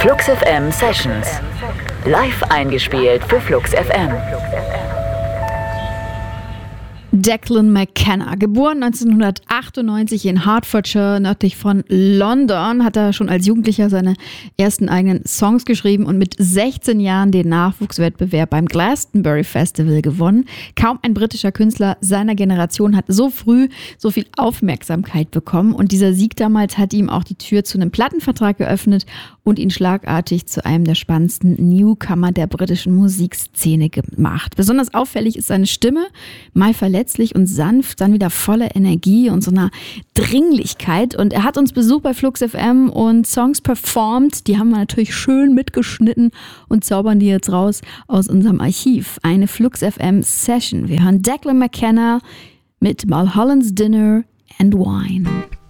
Flux FM Sessions. Live eingespielt für Flux FM. Declan McKenna, geboren 1998 in Hertfordshire, nördlich von London, hat er schon als Jugendlicher seine ersten eigenen Songs geschrieben und mit 16 Jahren den Nachwuchswettbewerb beim Glastonbury Festival gewonnen. Kaum ein britischer Künstler seiner Generation hat so früh so viel Aufmerksamkeit bekommen und dieser Sieg damals hat ihm auch die Tür zu einem Plattenvertrag geöffnet und ihn schlagartig zu einem der spannendsten Newcomer der britischen Musikszene gemacht. Besonders auffällig ist seine Stimme, mal verletzlich und sanft, dann wieder voller Energie und so einer Dringlichkeit. Und er hat uns Besuch bei Flux FM und Songs performt. Die haben wir natürlich schön mitgeschnitten und zaubern die jetzt raus aus unserem Archiv. Eine Flux FM Session. Wir hören Declan McKenna mit Mulholland's Dinner and Wine.